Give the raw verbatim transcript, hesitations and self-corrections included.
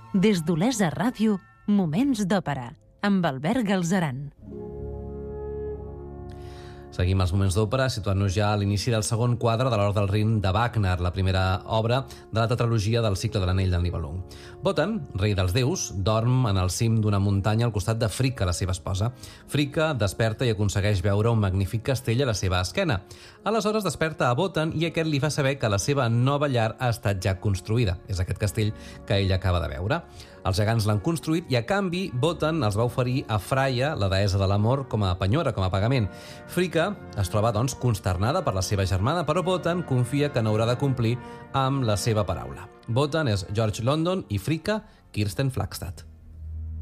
Des d'Olesa Ràdio, Moments d'Òpera, amb Albert Galzeran. Seguim els moments d'òpera, situant-nos ja a l'inici del segon quadre de l'Hort del Rin de Wagner, la primera obra de la tetralogia del cicle de l'Anell del Nibelung. Wotan, rei dels déus, dorm en el cim d'una muntanya al costat de Fricka, la seva esposa. Fricka desperta i aconsegueix veure un magnífic castell a la seva esquena. Aleshores desperta a Wotan i aquest li fa saber que la seva nova llar ha estat ja construïda. És aquest castell que ell acaba de veure. Els gegants l'han construït i, a canvi, Wotan els va oferir a Freya, la deessa de l'amor, com a penyora, com a pagament. Fricka es troba, doncs, consternada per la seva germana, però Wotan confia que n'haurà de complir amb la seva paraula. Wotan és George London i Fricka, Kirsten Flagstad.